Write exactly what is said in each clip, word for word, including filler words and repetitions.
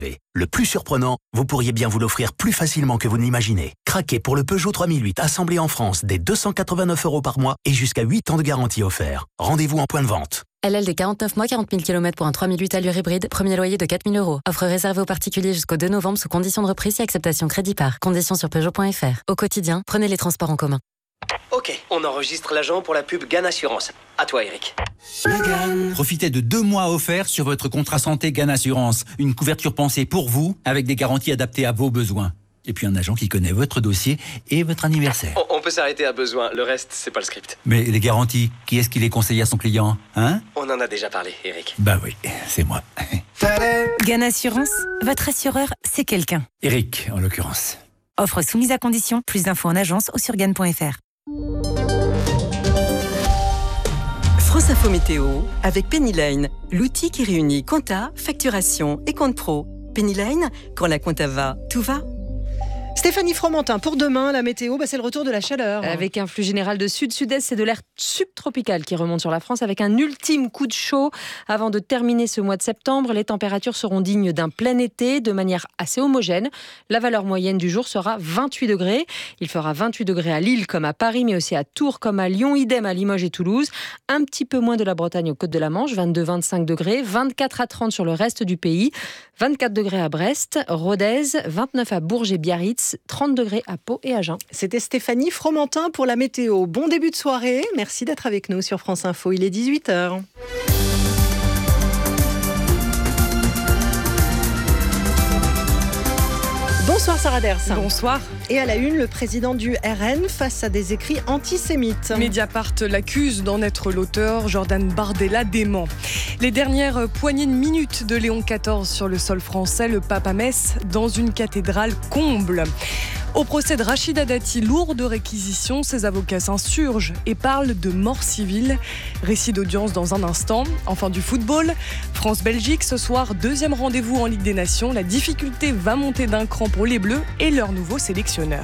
Le plus surprenant, vous pourriez bien vous l'offrir plus facilement que vous ne l'imaginez. Craquez pour le Peugeot trois mille huit assemblé en France dès deux cent quatre-vingt-neuf euros par mois et jusqu'à huit ans de garantie offert. Rendez-vous en point de vente. L L D quarante-neuf mois, quarante mille kilomètres pour un trois mille huit allure hybride, premier loyer de quatre mille euros. Offre réservée aux particuliers jusqu'au deux novembre sous conditions de reprise et acceptation crédit par. Conditions sur Peugeot point F R. Au quotidien, prenez les transports en commun. Ok, on enregistre l'agent pour la pub Gan Assurance. À toi, Eric. Profitez de deux mois offerts sur votre contrat santé Gan Assurance. Une couverture pensée pour vous, avec des garanties adaptées à vos besoins. Et puis un agent qui connaît votre dossier et votre anniversaire. On, on peut s'arrêter à besoin, le reste, c'est pas le script. Mais les garanties, qui est-ce qui les conseille à son client, hein? On en a déjà parlé, Eric. Bah oui, c'est moi. Gan Assurance, votre assureur, c'est quelqu'un. Eric, en l'occurrence. Offre soumise à condition, plus d'infos en agence ou sur gan point F R. France Info Météo avec Pennyline, l'outil qui réunit compta, facturation et compte pro. Pennyline, quand la compta va, tout va. Stéphanie Fromentin, pour demain, la météo, bah c'est le retour de la chaleur. Avec un flux général de sud-sud-est, c'est de l'air subtropical qui remonte sur la France avec un ultime coup de chaud. Avant de terminer ce mois de septembre, les températures seront dignes d'un plein été de manière assez homogène. La valeur moyenne du jour sera vingt-huit degrés. Il fera vingt-huit degrés à Lille comme à Paris, mais aussi à Tours comme à Lyon, idem à Limoges et Toulouse. Un petit peu moins de la Bretagne aux côtes de la Manche, vingt-deux à vingt-cinq degrés, vingt-quatre à trente sur le reste du pays, vingt-quatre degrés à Brest, Rodez, vingt-neuf à Bourges et Biarritz, trente degrés à Pau et Agen. C'était Stéphanie Fromentin pour la météo. Bon début de soirée. Merci d'être avec nous sur France Info. Il est dix-huit heures. Bonsoir Sarah Ders. Bonsoir. Et à la une, le président du R N face à des écrits antisémites. Mediapart l'accuse d'en être l'auteur, Jordan Bardella dément. Les dernières poignées de minutes de Léon quatorze sur le sol français, le pape à Metz dans une cathédrale comble. Au procès de Rachida Dati, lourde réquisition, ses avocats s'insurgent et parlent de mort civile. Récit d'audience dans un instant. Enfin du football, France-Belgique ce soir, deuxième rendez-vous en Ligue des Nations. La difficulté va monter d'un cran pour les Bleus et leur nouveau sélectionneur.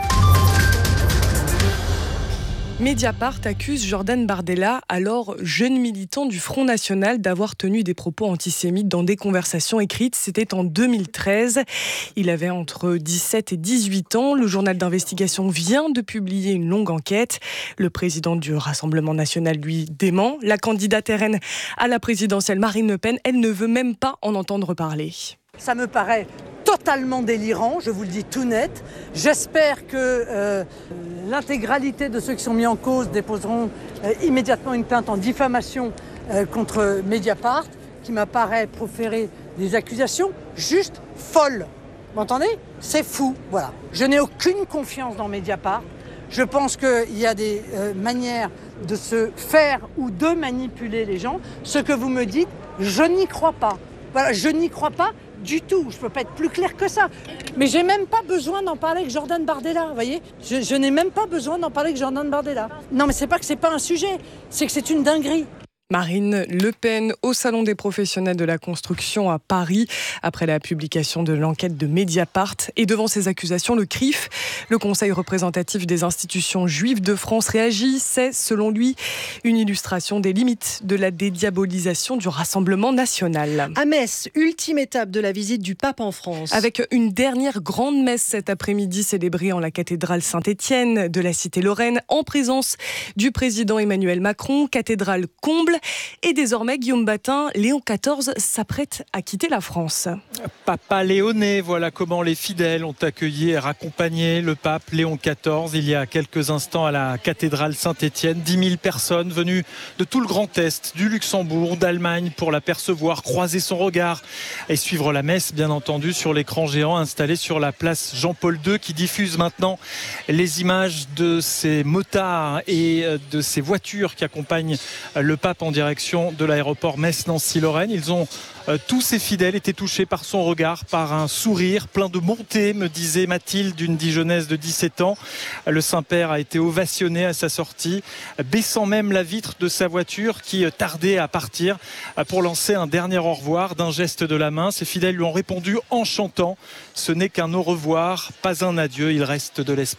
Mediapart accuse Jordan Bardella, alors jeune militant du Front National, d'avoir tenu des propos antisémites dans des conversations écrites. C'était en deux mille treize. Il avait entre dix-sept et dix-huit ans. Le journal d'investigation vient de publier une longue enquête. Le président du Rassemblement National, lui, dément. La candidate R N à la présidentielle, Marine Le Pen, elle ne veut même pas en entendre parler. Ça me paraît totalement délirant, je vous le dis tout net. J'espère que euh, l'intégralité de ceux qui sont mis en cause déposeront euh, immédiatement une plainte en diffamation euh, contre Mediapart, qui m'apparaît proférer des accusations juste folles. Vous m'entendez ? C'est fou, voilà. Je n'ai aucune confiance dans Mediapart. Je pense qu'il y a des euh, manières de se faire ou de manipuler les gens. Ce que vous me dites, je n'y crois pas. Voilà, je n'y crois pas du tout. Je ne peux pas être plus clair que ça. Mais j'ai même pas besoin d'en parler avec Jordan Bardella, vous voyez ? Je, je n'ai même pas besoin d'en parler avec Jordan Bardella. Non, mais c'est pas que c'est pas un sujet, c'est que c'est une dinguerie. Marine Le Pen au Salon des professionnels de la construction à Paris, après la publication de l'enquête de Mediapart. Et devant ces accusations, le C R I F, le Conseil représentatif des institutions juives de France, réagit. C'est, selon lui, une illustration des limites de la dédiabolisation du Rassemblement national. À Metz, ultime étape de la visite du pape en France. Avec une dernière grande messe cet après-midi célébrée en la cathédrale Saint-Étienne de la Cité-Lorraine, en présence du président Emmanuel Macron, cathédrale comble. Et désormais, Guillaume Batin, Léon quatorze s'apprête à quitter la France. Papa Léoné, voilà comment les fidèles ont accueilli et raccompagné le pape Léon quatorze il y a quelques instants à la cathédrale Saint-Étienne. dix mille personnes venues de tout le Grand Est, du Luxembourg, d'Allemagne pour l'apercevoir, croiser son regard et suivre la messe, bien entendu, sur l'écran géant installé sur la place Jean-Paul deux qui diffuse maintenant les images de ces motards et de ces voitures qui accompagnent le pape en en direction de l'aéroport Metz-Nancy-Lorraine. Ils ont euh, tous ces fidèles été touchés par son regard, par un sourire plein de bonté, me disait Mathilde, une Dijonnaise de dix-sept ans. Le Saint-Père a été ovationné à sa sortie, baissant même la vitre de sa voiture qui tardait à partir pour lancer un dernier au revoir d'un geste de la main. Ses fidèles lui ont répondu en chantant « Ce n'est qu'un au revoir, pas un adieu, il reste de l'espoir ».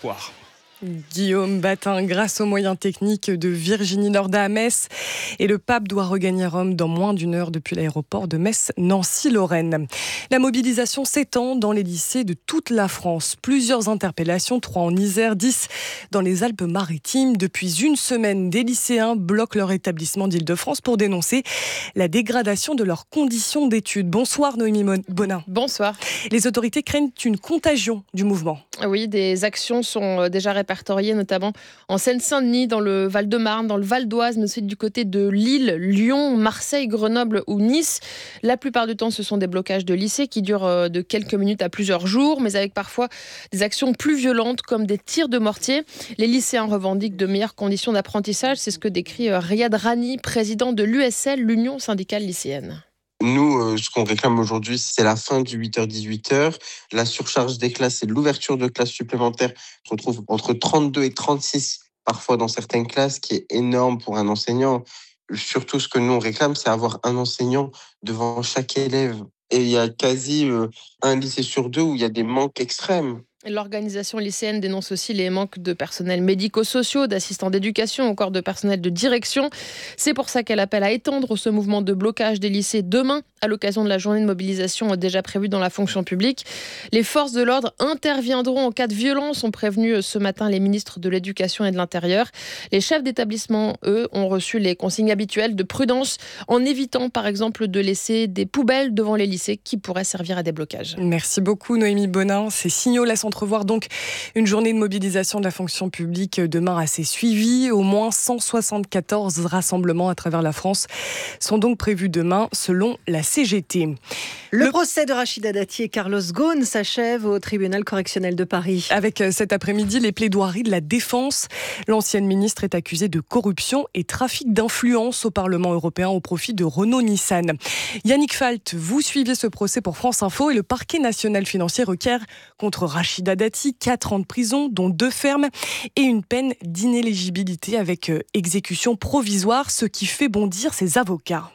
Guillaume Batin, grâce aux moyens techniques de Virginie Norda à Metz. Et le pape doit regagner Rome dans moins d'une heure depuis l'aéroport de Metz-Nancy-Lorraine. La mobilisation s'étend dans les lycées de toute la France. Plusieurs interpellations, trois en Isère, dix dans les Alpes-Maritimes. Depuis une semaine, des lycéens bloquent leur établissement d'Île-de-France pour dénoncer la dégradation de leurs conditions d'études. Bonsoir Noémie Bonin. Bonsoir. Les autorités craignent une contagion du mouvement. Oui, des actions sont déjà répertoriées, notamment en Seine-Saint-Denis, dans le Val-de-Marne, dans le Val d'Oise, mais aussi du côté de Lille, Lyon, Marseille, Grenoble ou Nice. La plupart du temps, ce sont des blocages de lycées qui durent de quelques minutes à plusieurs jours, mais avec parfois des actions plus violentes comme des tirs de mortier. Les lycéens revendiquent de meilleures conditions d'apprentissage. C'est ce que décrit Riyad Rani, président de l'U S L, l'Union syndicale lycéenne. Nous, euh, ce qu'on réclame aujourd'hui, c'est la fin du huit heures dix-huit heures, la surcharge des classes et l'ouverture de classes supplémentaires. On retrouve entre trente-deux et trente-six parfois dans certaines classes, qui est énorme pour un enseignant. Surtout, ce que nous on réclame, c'est avoir un enseignant devant chaque élève. Et il y a quasi euh, un lycée sur deux où il y a des manques extrêmes. L'organisation lycéenne dénonce aussi les manques de personnel médico-sociaux, d'assistants d'éducation, encore de personnel de direction. C'est pour ça qu'elle appelle à étendre ce mouvement de blocage des lycées demain, à l'occasion de la journée de mobilisation déjà prévue dans la fonction publique. Les forces de l'ordre interviendront en cas de violence, ont prévenu ce matin les ministres de l'Éducation et de l'Intérieur. Les chefs d'établissement, eux, ont reçu les consignes habituelles de prudence, en évitant par exemple de laisser des poubelles devant les lycées qui pourraient servir à des blocages. Merci beaucoup Noémie Bonin. Ces signaux laissent entrevoir donc une journée de mobilisation de la fonction publique demain assez suivie. Au moins cent soixante-quatorze rassemblements à travers la France sont donc prévus demain selon la C G T. Le, Le... procès de Rachida Dati et Carlos Ghosn s'achève au tribunal correctionnel de Paris. Avec cet après-midi les plaidoiries de la défense. L'ancienne ministre est accusée de corruption et trafic d'influence au Parlement européen au profit de Renault-Nissan. Yannick Falt, vous suivez ce procès pour France Info et le parquet national financier requiert contre Rachida Dati quatre ans de prison, dont deux fermes et une peine d'inéligibilité avec exécution provisoire, ce qui fait bondir ses avocats.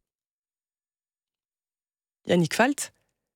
Yannick Falt.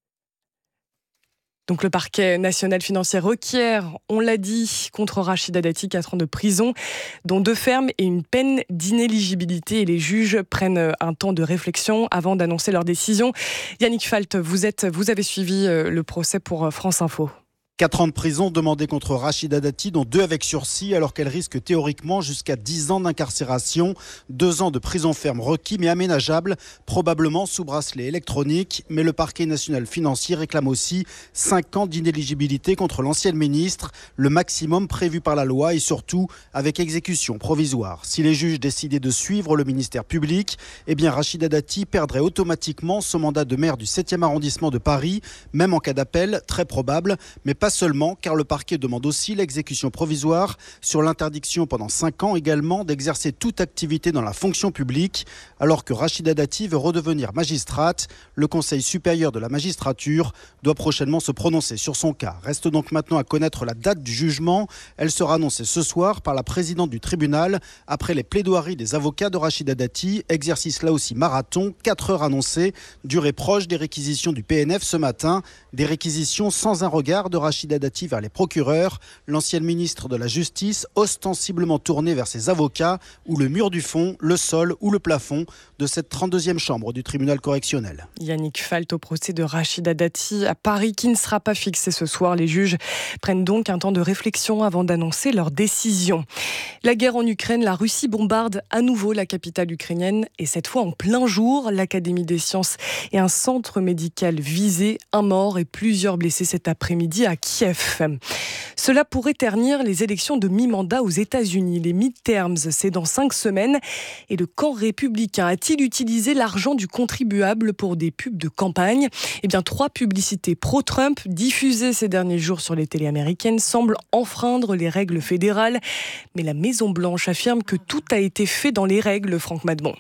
Donc le parquet national financier requiert, on l'a dit, contre Rachida Dati quatre ans de prison, dont deux fermes et une peine d'inéligibilité. Et les juges prennent un temps de réflexion avant d'annoncer leur décision. Yannick Falt, vous, êtes, vous avez suivi le procès pour France Info. Quatre ans de prison demandés contre Rachida Dati, dont deux avec sursis, alors qu'elle risque théoriquement jusqu'à dix ans d'incarcération. Deux ans de prison ferme requis, mais aménageables, probablement sous bracelet électronique. Mais le parquet national financier réclame aussi cinq ans d'inéligibilité contre l'ancienne ministre, le maximum prévu par la loi et surtout avec exécution provisoire. Si les juges décidaient de suivre le ministère public, eh bien Rachida Dati perdrait automatiquement son mandat de maire du septième arrondissement de Paris, même en cas d'appel, très probable, mais pas seulement, car le parquet demande aussi l'exécution provisoire sur l'interdiction pendant cinq ans également d'exercer toute activité dans la fonction publique. Alors que Rachida Dati veut redevenir magistrate, le Conseil supérieur de la magistrature doit prochainement se prononcer sur son cas. Reste donc maintenant à connaître la date du jugement. Elle sera annoncée ce soir par la présidente du tribunal après les plaidoiries des avocats de Rachida Dati. Exercice là aussi marathon, quatre heures annoncées, durée proche des réquisitions du P N F ce matin. Des réquisitions sans un regard de Rachida Dati vers les procureurs, l'ancienne ministre de la Justice ostensiblement tournée vers ses avocats, ou le mur du fond, le sol ou le plafond de cette trente-deuxième chambre du tribunal correctionnel. Yannick Falt au procès de Rachida Dati à Paris qui ne sera pas fixé ce soir. Les juges prennent donc un temps de réflexion avant d'annoncer leur décision. La guerre en Ukraine, la Russie bombarde à nouveau la capitale ukrainienne et cette fois en plein jour. L'Académie des sciences et un centre médical visé, un mort et plusieurs blessés cet après-midi à Kiev. Cela pourrait ternir les élections de mi-mandat aux États-Unis. Les midterms, c'est dans cinq semaines. Et le camp républicain a-t-il utilisé l'argent du contribuable pour des pubs de campagne ? Eh bien, trois publicités pro-Trump diffusées ces derniers jours sur les télés américaines semblent enfreindre les règles fédérales. Mais la Maison-Blanche affirme que tout a été fait dans les règles, Franck Madbon.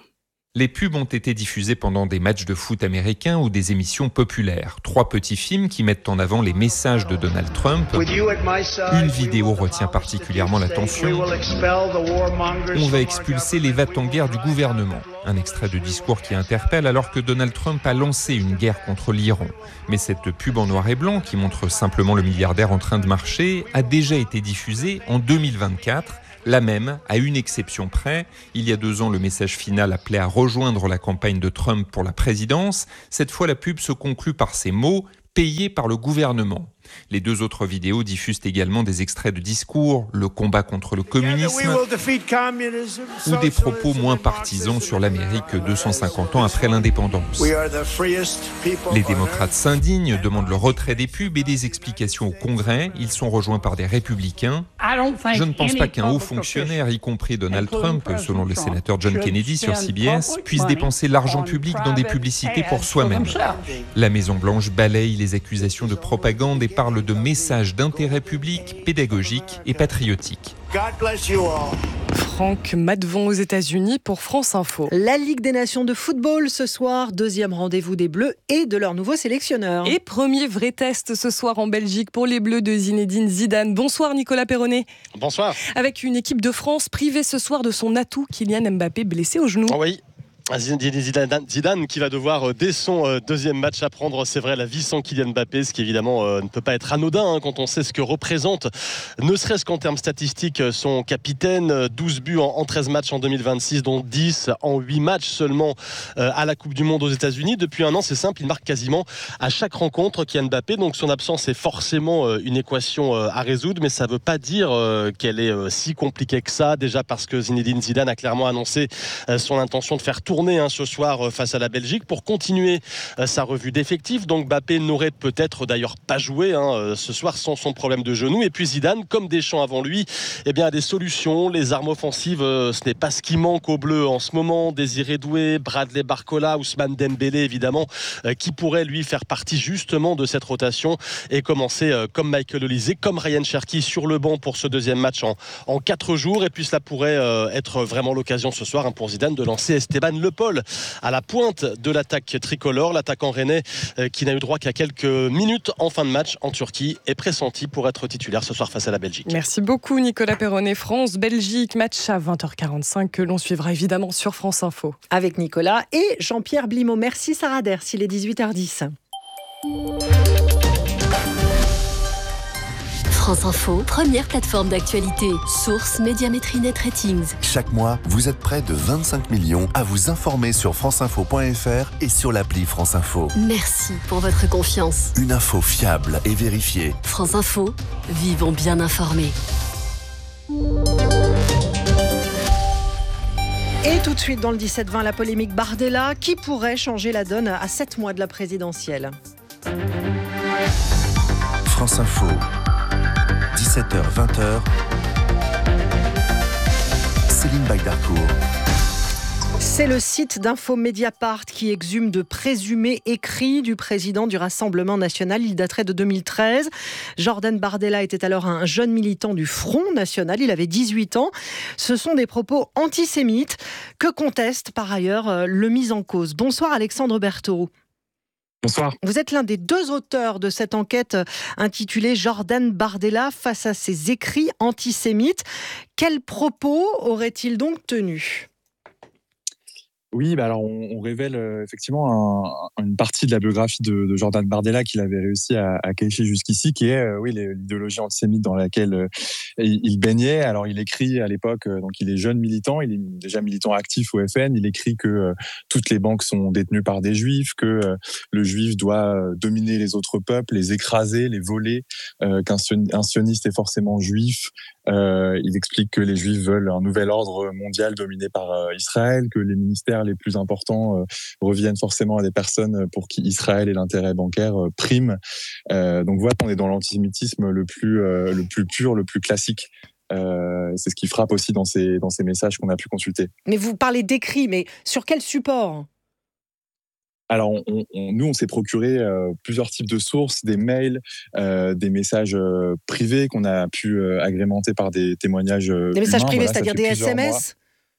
Les pubs ont été diffusées pendant des matchs de foot américains ou des émissions populaires. Trois petits films qui mettent en avant les messages de Donald Trump. Une vidéo retient particulièrement l'attention. On va expulser les va-t-en-guerre du gouvernement. Un extrait de discours qui interpelle alors que Donald Trump a lancé une guerre contre l'Iran. Mais cette pub en noir et blanc, qui montre simplement le milliardaire en train de marcher, a déjà été diffusée en deux mille vingt-quatre. La même, à une exception près. Il y a deux ans, le message final appelait à rejoindre la campagne de Trump pour la présidence. Cette fois, la pub se conclut par ces mots « payés par le gouvernement ». Les deux autres vidéos diffusent également des extraits de discours, le combat contre le communisme ou des propos moins partisans sur l'Amérique deux cent cinquante ans après l'indépendance. Les démocrates s'indignent, demandent le retrait des pubs et des explications au Congrès. Ils sont rejoints par des républicains. Je ne pense pas qu'un haut fonctionnaire, y compris Donald Trump, selon le sénateur John Kennedy sur C B S, puisse dépenser l'argent public dans des publicités pour soi-même. La Maison-Blanche balaye les accusations de propagande et parle de messages d'intérêt public, pédagogique et patriotique. Franck Madvon aux États-Unis pour France Info. La Ligue des Nations de football ce soir, deuxième rendez-vous des Bleus et de leur nouveau sélectionneur. Et premier vrai test ce soir en Belgique pour les Bleus de Zinedine Zidane. Bonsoir Nicolas Perronnet. Bonsoir. Avec une équipe de France privée ce soir de son atout, Kylian Mbappé blessé au genou. Oh oui. Zidane, Zidane qui va devoir dès son deuxième match apprendre, c'est vrai, la vie sans Kylian Mbappé, ce qui évidemment ne peut pas être anodin hein, quand on sait ce que représente, ne serait-ce qu'en termes statistiques, son capitaine. Douze buts en treize matchs en deux mille vingt-six, dont dix en huit matchs seulement à la Coupe du Monde aux États-Unis. Depuis un an, c'est simple, il marque quasiment à chaque rencontre Kylian Mbappé, donc son absence est forcément une équation à résoudre, mais ça ne veut pas dire qu'elle est si compliquée que ça, déjà parce que Zinedine Zidane a clairement annoncé son intention de faire tourner Hein, ce soir face à la Belgique pour continuer euh, sa revue d'effectifs. Donc Mbappé n'aurait peut-être d'ailleurs pas joué hein, ce soir sans son problème de genou. Et puis Zidane, comme Deschamps avant lui, eh bien, a des solutions. Les armes offensives, euh, ce n'est pas ce qui manque aux Bleus en ce moment. Désiré Doué, Bradley Barcola, Ousmane Dembélé évidemment, euh, qui pourrait lui faire partie justement de cette rotation et commencer euh, comme Michael Olise, comme Ryan Cherki sur le banc pour ce deuxième match en, en quatre jours. Et puis cela pourrait euh, être vraiment l'occasion ce soir hein, pour Zidane de lancer Esteban Le Paul à la pointe de l'attaque tricolore. L'attaquant rennais euh, qui n'a eu droit qu'à quelques minutes en fin de match en Turquie est pressenti pour être titulaire ce soir face à la Belgique. Merci beaucoup Nicolas Perronnet. France-Belgique, match à vingt heures quarante-cinq que l'on suivra évidemment sur France Info. Avec Nicolas et Jean-Pierre Blimaud. Merci Sarah Ders, il est dix-huit heures dix. France Info, première plateforme d'actualité. Source Médiamétrie Net Ratings. Chaque mois, vous êtes près de vingt-cinq millions à vous informer sur franceinfo point f r et sur l'appli France Info. Merci pour votre confiance. Une info fiable et vérifiée. France Info, vivons bien informés. Et tout de suite dans le dix-sept vingt, la polémique Bardella qui pourrait changer la donne à sept mois de la présidentielle. France Info. dix-sept heures vingt. Céline Baydarcourt. C'est le site d'Info Mediapart qui exhume de présumés écrits du président du Rassemblement national. Il daterait de deux mille treize. Jordan Bardella était alors un jeune militant du Front national. Il avait dix-huit ans. Ce sont des propos antisémites que conteste par ailleurs le mis en cause. Bonsoir Alexandre Berthaud. Bonsoir. Vous êtes l'un des deux auteurs de cette enquête intitulée Jordan Bardella face à ses écrits antisémites. Quels propos aurait-il donc tenus ? Oui, bah alors on, on révèle euh, effectivement un, une partie de la biographie de, de Jordan Bardella qu'il avait réussi à, à cacher jusqu'ici, qui est euh, oui l'idéologie antisémite dans laquelle euh, il, il baignait. Alors il écrit à l'époque, euh, donc il est jeune militant, il est déjà militant actif au F N. Il écrit que euh, toutes les banques sont détenues par des juifs, que euh, le juif doit euh, dominer les autres peuples, les écraser, les voler, euh, qu'un un sioniste est forcément juif. Euh, il explique que les juifs veulent un nouvel ordre mondial dominé par euh, Israël, que les ministères les plus importants euh, reviennent forcément à des personnes pour qui Israël et l'intérêt bancaire euh, priment. Euh, donc voilà, on est dans l'antisémitisme le plus euh, le plus pur, le plus classique. Euh, c'est ce qui frappe aussi dans ces dans ces messages qu'on a pu consulter. Mais vous parlez d'écrits, mais sur quel support ? Alors, on, on, nous, on s'est procuré euh, plusieurs types de sources, des mails, euh, des messages euh, privés qu'on a pu euh, agrémenter par des témoignages euh, Des messages humains. privés, Voilà, c'est-à-dire des S M S ?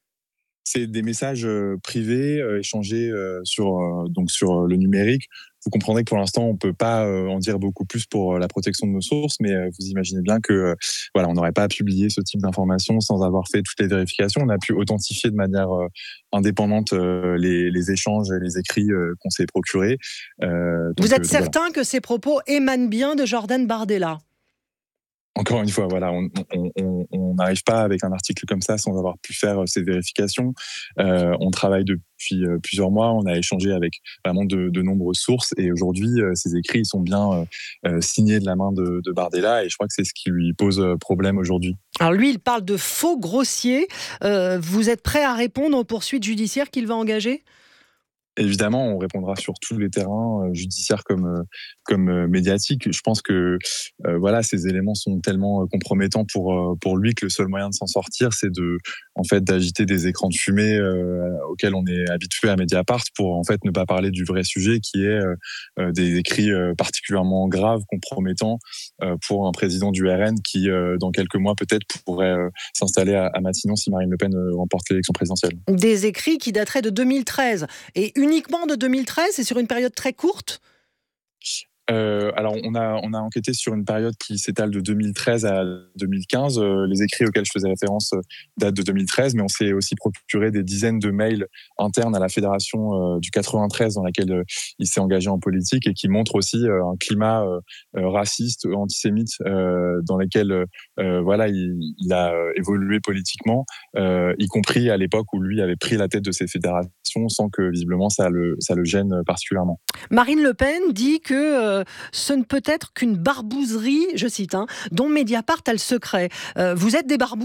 C'est des messages euh, privés euh, échangés euh, sur, euh, donc sur le numérique. Vous comprendrez que pour l'instant, on ne peut pas euh, en dire beaucoup plus pour euh, la protection de nos sources, mais euh, vous imaginez bien que euh, voilà, on n'aurait pas publié ce type d'informations sans avoir fait toutes les vérifications. On a pu authentifier de manière euh, indépendante euh, les, les échanges et les écrits euh, qu'on s'est procurés. Euh, vous donc, êtes euh, certain voilà. que ces propos émanent bien de Jordan Bardella ? Encore une fois, voilà, on n'arrive pas avec un article comme ça sans avoir pu faire ces vérifications. Euh, on travaille depuis euh, plusieurs mois, on a échangé avec vraiment de, de nombreuses sources et aujourd'hui, euh, ces écrits ils sont bien euh, signés de la main de, de Bardella et je crois que c'est ce qui lui pose problème aujourd'hui. Alors lui, il parle de faux grossiers. Euh, vous êtes prêt à répondre aux poursuites judiciaires qu'il va engager ? Évidemment, on répondra sur tous les terrains, euh, judiciaires comme, euh, comme euh, médiatiques. Je pense que euh, voilà, ces éléments sont tellement euh, compromettants pour, euh, pour lui que le seul moyen de s'en sortir, c'est de, en fait, d'agiter des écrans de fumée euh, auxquels on est habitué à Mediapart pour en fait, ne pas parler du vrai sujet qui est euh, des écrits euh, particulièrement graves, compromettants euh, pour un président du R N qui, euh, dans quelques mois, peut-être pourrait euh, s'installer à, à Matignon si Marine Le Pen euh, remporte l'élection présidentielle. Des écrits qui dateraient de deux mille treize et uniquement de deux mille treize et sur une période très courte ? Euh, alors, on a, on a enquêté sur une période qui s'étale de deux mille treize à deux mille quinze. Euh, les écrits auxquels je faisais référence euh, datent de deux mille treize, mais on s'est aussi procuré des dizaines de mails internes à la fédération euh, du quatre-vingt-treize dans laquelle euh, il s'est engagé en politique et qui montrent aussi euh, un climat euh, raciste, antisémite, euh, dans lequel euh, voilà, il, il a évolué politiquement, euh, y compris à l'époque où lui avait pris la tête de ces fédérations sans que visiblement ça le, ça le gêne particulièrement. Marine Le Pen dit que euh, ce ne peut être qu'une barbouzerie, je cite, hein, dont Mediapart a le secret. Euh, vous êtes des barbouzes ?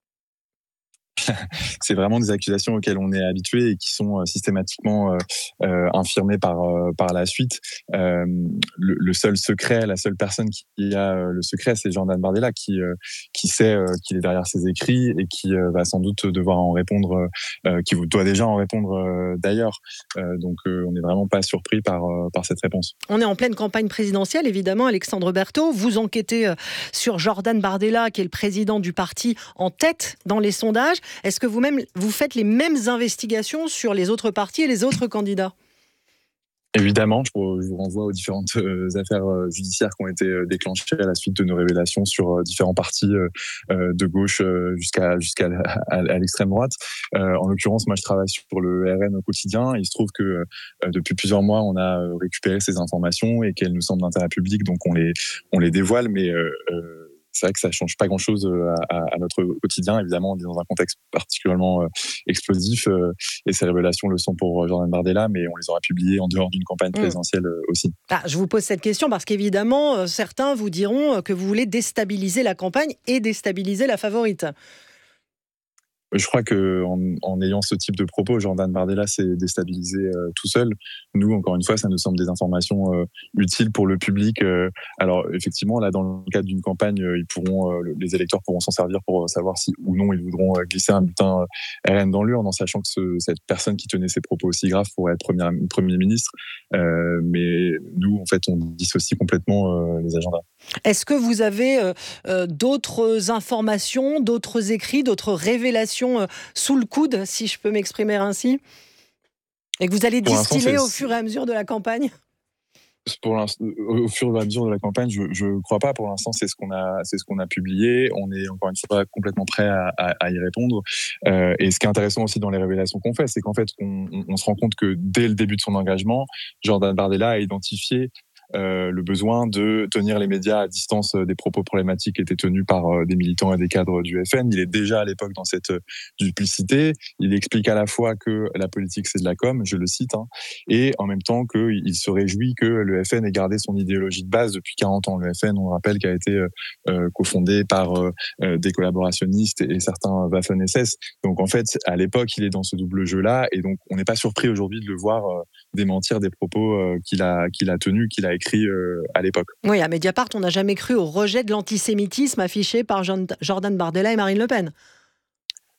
C'est vraiment des accusations auxquelles on est habitué et qui sont systématiquement euh, euh, infirmées par, euh, par la suite. Euh, le, le seul secret, la seule personne qui a le secret, c'est Jordan Bardella qui, euh, qui sait euh, qu'il est derrière ses écrits et qui euh, va sans doute devoir en répondre, euh, qui doit déjà en répondre euh, d'ailleurs. Euh, donc euh, on n'est vraiment pas surpris par, euh, par cette réponse. On est en pleine campagne présidentielle, évidemment, Alexandre Berthaud. Vous enquêtez sur Jordan Bardella, qui est le président du parti en tête dans les sondages. Est-ce que vous-même, vous faites les mêmes investigations sur les autres partis et les autres candidats ? Évidemment, je vous renvoie aux différentes affaires judiciaires qui ont été déclenchées à la suite de nos révélations sur différents partis de gauche jusqu'à jusqu'à à l'extrême droite. En l'occurrence, moi, je travaille sur le R N au quotidien. Il se trouve que depuis plusieurs mois, on a récupéré ces informations et qu'elles nous semblent d'intérêt public, donc on les on les dévoile, mais euh, c'est vrai que ça ne change pas grand-chose à, à, à notre quotidien. Évidemment, on est dans un contexte particulièrement euh, explosif euh, et ces révélations le sont pour Jordan Bardella, mais on les aura publiées en dehors d'une campagne présidentielle euh, aussi. Ah, je vous pose cette question parce qu'évidemment, euh, certains vous diront que vous voulez déstabiliser la campagne et déstabiliser la favorite. Je crois qu'en en ayant ce type de propos, Jordan Bardella s'est déstabilisé euh, tout seul. Nous, encore une fois, ça nous semble des informations euh, utiles pour le public. Euh, alors, effectivement, là, dans le cadre d'une campagne, euh, ils pourront, euh, les électeurs pourront s'en servir pour savoir si ou non ils voudront euh, glisser un bulletin euh, R N dans l'urne, en sachant que ce, cette personne qui tenait ces propos aussi graves pourrait être premier, premier ministre. Euh, mais nous, en fait, on dissocie complètement euh, les agendas. Est-ce que vous avez euh, euh, d'autres informations, d'autres écrits, d'autres révélations sous le coude, si je peux m'exprimer ainsi, et que vous allez distiller au fur et à mesure de la campagne? Pour au fur et à mesure de la campagne, je ne crois pas. Pour l'instant, c'est ce qu'on a, c'est ce qu'on a publié. On est encore une fois complètement prêt à, à, à y répondre. Euh, et ce qui est intéressant aussi dans les révélations qu'on fait, c'est qu'en fait, on, on se rend compte que dès le début de son engagement, Jordan Bardella a identifié Euh, le besoin de tenir les médias à distance des propos problématiques qui étaient tenus par euh, des militants et des cadres du F N. Il est déjà à l'époque dans cette euh, duplicité. Il explique à la fois que la politique c'est de la com, je le cite, hein, et en même temps qu'il se réjouit que le F N ait gardé son idéologie de base depuis quarante ans. Le F N, on rappelle, qui a été euh, cofondé par euh, des collaborationnistes et, et certains Waffen-S S. Donc en fait, à l'époque, il est dans ce double jeu-là, et donc on n'est pas surpris aujourd'hui de le voir euh, démentir des propos euh, qu'il a, qu'il a tenus, qu'il a écrit euh, à l'époque. Oui, à Mediapart, on n'a jamais cru au rejet de l'antisémitisme affiché par Jordan Bardella et Marine Le Pen.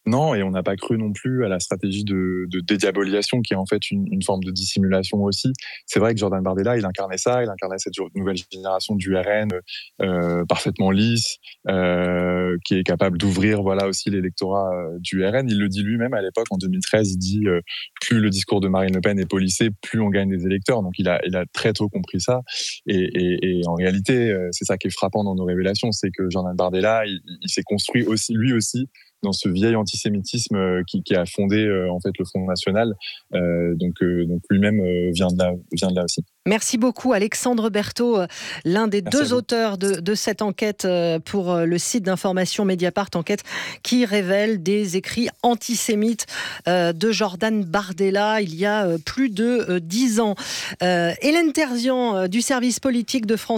Non, et on n'a pas cru non plus à la stratégie de, de dédiabolisation qui est en fait une, une forme de dissimulation aussi. C'est vrai que Jordan Bardella, il incarnait ça, il incarnait cette nouvelle génération du R N euh, parfaitement lisse, euh, qui est capable d'ouvrir voilà aussi l'électorat euh, du R N. Il le dit lui-même à l'époque, en deux mille treize, il dit euh, plus le discours de Marine Le Pen est policé, plus on gagne des électeurs. Donc il a, il a très tôt compris ça. Et, et, et en réalité, c'est ça qui est frappant dans nos révélations, c'est que Jordan Bardella, il, il s'est construit aussi, lui aussi, dans ce vieil antisémitisme qui, qui a fondé euh, en fait le Front National. Euh, donc, euh, donc lui-même euh, vient de là, vient de là aussi. Merci beaucoup Alexandre Berthaud, l'un des Merci deux auteurs de, de cette enquête pour le site d'information Mediapart, enquête qui révèle des écrits antisémites de Jordan Bardella il y a plus de dix ans. Hélène Terzian du service politique de France